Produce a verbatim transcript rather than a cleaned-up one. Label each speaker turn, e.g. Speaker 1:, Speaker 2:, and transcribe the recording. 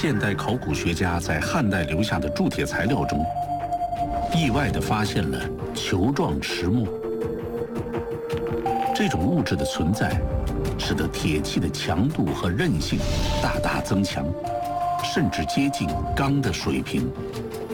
Speaker 1: 现代考古学家在汉代留下的铸铁材料中，意外地发现了球状石墨。这种物质的存在，使得铁器的强度和韧性大大增强，甚至接近钢的水平。